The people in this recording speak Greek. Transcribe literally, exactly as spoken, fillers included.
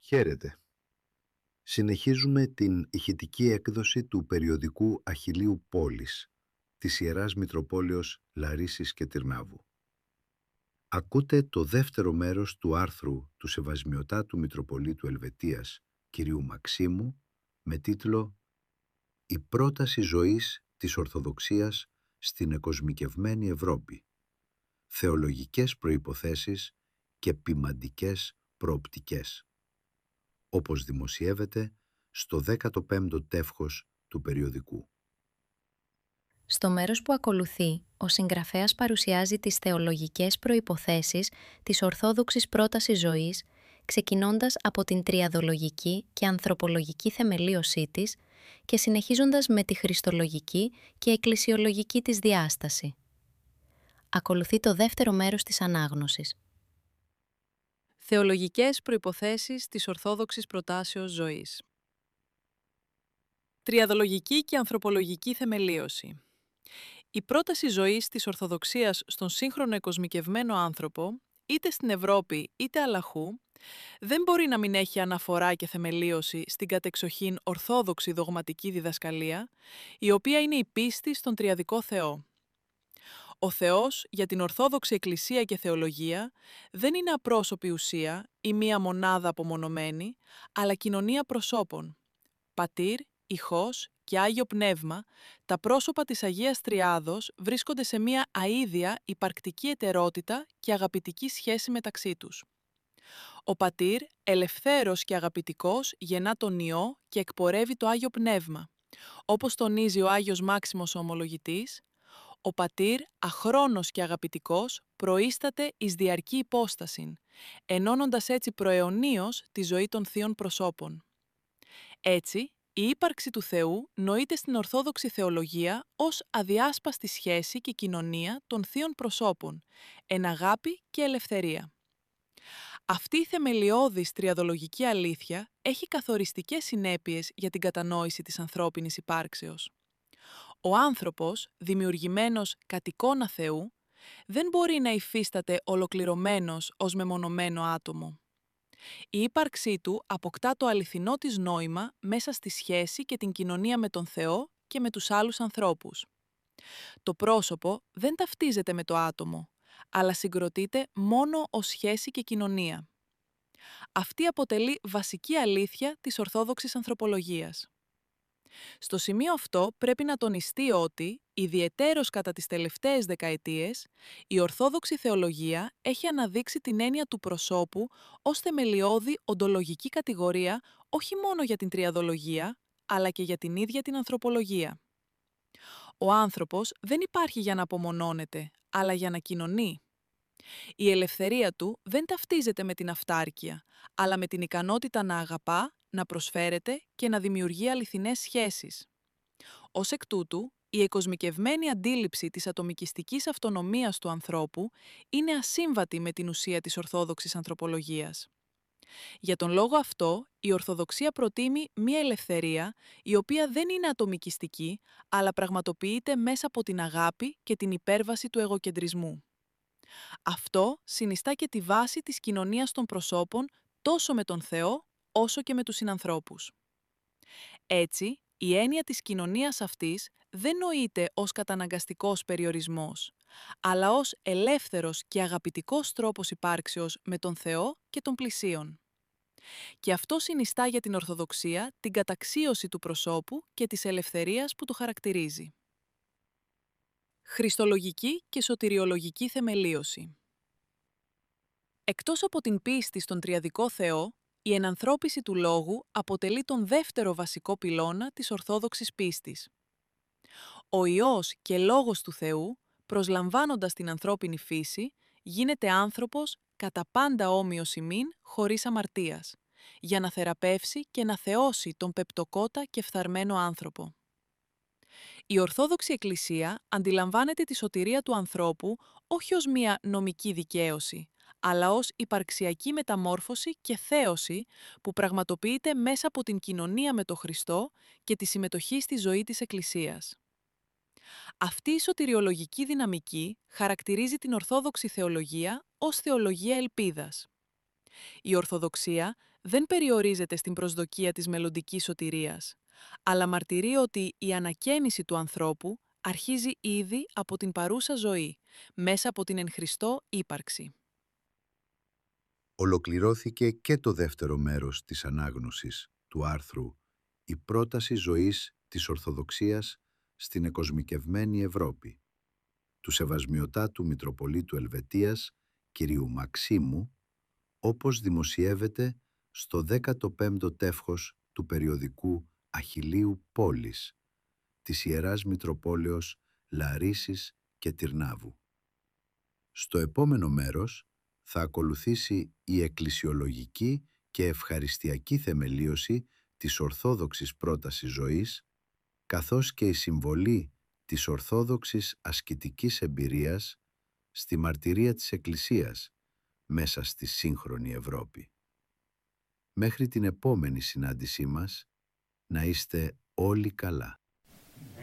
Χαίρετε. Συνεχίζουμε την ηχητική έκδοση του περιοδικού Αχιλλείου Πόλης της Ιεράς Μητροπόλεως Λαρίσης και Τυρνάβου. Ακούτε το δεύτερο μέρος του άρθρου του Σεβασμιωτάτου Μητροπολίτου Ελβετίας κυρίου Μαξίμου με τίτλο «Η πρόταση ζωής της Ορθοδοξίας στην εκοσμικευμένη Ευρώπη. Θεολογικές προϋποθέσεις και ποιμαντικές προοπτικές», όπως δημοσιεύεται στο δέκατο πέμπτο τεύχος του περιοδικού. Στο μέρος που ακολουθεί, ο συγγραφέας παρουσιάζει τις θεολογικές προϋποθέσεις της ορθόδοξης πρότασης ζωής, ξεκινώντας από την τριαδολογική και ανθρωπολογική θεμελίωσή της και συνεχίζοντας με τη χριστολογική και εκκλησιολογική της διάσταση. Ακολουθεί το δεύτερο μέρος της ανάγνωσης. Θεολογικές προϋποθέσεις της ορθόδοξης προτάσεως ζωής. Τριαδολογική και ανθρωπολογική θεμελίωση. Η πρόταση ζωής της Ορθοδοξίας στον σύγχρονο εκοσμικευμένο άνθρωπο, είτε στην Ευρώπη είτε αλλαχού, δεν μπορεί να μην έχει αναφορά και θεμελίωση στην κατεξοχήν ορθόδοξη δογματική διδασκαλία, η οποία είναι η πίστη στον τριαδικό Θεό. Ο Θεός, για την Ορθόδοξη Εκκλησία και Θεολογία, δεν είναι απρόσωπη ουσία ή μία μονάδα απομονωμένη, αλλά κοινωνία προσώπων. Πατήρ, Υιός και Άγιο Πνεύμα, τα πρόσωπα της Αγίας Τριάδος βρίσκονται σε μία αΐδια υπαρκτική εταιρότητα και αγαπητική σχέση μεταξύ τους. Ο Πατήρ, ελευθέρος και αγαπητικός, γεννά τον Υιό και εκπορεύει το Άγιο Πνεύμα. Όπως τονίζει ο Άγιος Μάξιμος ο Ομολογητής, ο Πατήρ, αχρόνος και αγαπητικός, προείσταται εις διαρκή υπόστασιν, ενώνοντας έτσι προαιωνίως τη ζωή των θείων προσώπων. Έτσι, η ύπαρξη του Θεού νοείται στην Ορθόδοξη Θεολογία ως αδιάσπαστη σχέση και κοινωνία των θείων προσώπων, εν αγάπη και ελευθερία. Αυτή η θεμελιώδης τριαδολογική αλήθεια έχει καθοριστικές συνέπειες για την κατανόηση της ανθρώπινης υπάρξεως. Ο άνθρωπος, δημιουργημένος κατ' εικόνα Θεού, δεν μπορεί να υφίσταται ολοκληρωμένος ως μεμονωμένο άτομο. Η ύπαρξή του αποκτά το αληθινό της νόημα μέσα στη σχέση και την κοινωνία με τον Θεό και με τους άλλους ανθρώπους. Το πρόσωπο δεν ταυτίζεται με το άτομο, αλλά συγκροτείται μόνο ως σχέση και κοινωνία. Αυτή αποτελεί βασική αλήθεια της Ορθόδοξης Ανθρωπολογίας. Στο σημείο αυτό πρέπει να τονιστεί ότι, ιδιαιτέρως κατά τις τελευταίες δεκαετίες, η Ορθόδοξη Θεολογία έχει αναδείξει την έννοια του προσώπου ως θεμελιώδη οντολογική κατηγορία όχι μόνο για την τριαδολογία, αλλά και για την ίδια την ανθρωπολογία. Ο άνθρωπος δεν υπάρχει για να απομονώνεται, αλλά για να κοινωνεί. Η ελευθερία του δεν ταυτίζεται με την αυτάρκεια, αλλά με την ικανότητα να αγαπά, να προσφέρεται και να δημιουργεί αληθινές σχέσεις. Ως εκ τούτου, η εκοσμικευμένη αντίληψη της ατομικιστικής αυτονομίας του ανθρώπου είναι ασύμβατη με την ουσία της Ορθόδοξης Ανθρωπολογίας. Για τον λόγο αυτό, η Ορθοδοξία προτείνει μία ελευθερία η οποία δεν είναι ατομικιστική, αλλά πραγματοποιείται μέσα από την αγάπη και την υπέρβαση του εγωκεντρισμού. Αυτό συνιστά και τη βάση της κοινωνίας των προσώπων τόσο με τον Θεό, όσο και με τους συνανθρώπους. Έτσι, η έννοια της κοινωνίας αυτής δεν νοείται ως καταναγκαστικός περιορισμός, αλλά ως ελεύθερος και αγαπητικός τρόπος υπάρξεως με τον Θεό και των πλησίων. Και αυτό συνιστά για την Ορθοδοξία την καταξίωση του προσώπου και της ελευθερίας που το χαρακτηρίζει. Χριστολογική και σωτηριολογική θεμελίωση. Εκτός από την πίστη στον τριαδικό Θεό, η ενανθρώπιση του λόγου αποτελεί τον δεύτερο βασικό πυλώνα της Ορθόδοξης πίστης. Ο Υιός και Λόγος του Θεού, προσλαμβάνοντας την ανθρώπινη φύση, γίνεται άνθρωπος κατά πάντα όμοιος ημίν χωρίς αμαρτίας, για να θεραπεύσει και να θεώσει τον πεπτοκότα και φθαρμένο άνθρωπο. Η Ορθόδοξη Εκκλησία αντιλαμβάνεται τη σωτηρία του ανθρώπου όχι ως μία νομική δικαίωση, αλλά ως υπαρξιακή μεταμόρφωση και θέωση που πραγματοποιείται μέσα από την κοινωνία με τον Χριστό και τη συμμετοχή στη ζωή της Εκκλησίας. Αυτή η σωτηριολογική δυναμική χαρακτηρίζει την Ορθόδοξη Θεολογία ως θεολογία ελπίδας. Η Ορθοδοξία δεν περιορίζεται στην προσδοκία της μελλοντικής σωτηρίας, αλλά μαρτυρεί ότι η ανακαίνιση του ανθρώπου αρχίζει ήδη από την παρούσα ζωή, μέσα από την εν Χριστώ ύπαρξη. Ολοκληρώθηκε και το δεύτερο μέρος της ανάγνωσης του άρθρου «Η πρόταση ζωής της Ορθοδοξίας στην εκοσμικευμένη Ευρώπη» του Σεβασμιωτάτου Μητροπολίτου Ελβετίας, κυρίου Μαξίμου, όπως δημοσιεύεται στο δέκατο πέμπτο τεύχος του περιοδικού Αχιλλείου Πόλης, της Ιεράς Μητροπόλεως Λαρίσης και Τυρνάβου. Στο επόμενο μέρος θα ακολουθήσει η εκκλησιολογική και ευχαριστιακή θεμελίωση της Ορθόδοξης πρότασης ζωής, καθώς και η συμβολή της Ορθόδοξης ασκητικής εμπειρίας στη μαρτυρία της Εκκλησίας μέσα στη σύγχρονη Ευρώπη. Μέχρι την επόμενη συνάντησή μας, να είστε όλοι καλά.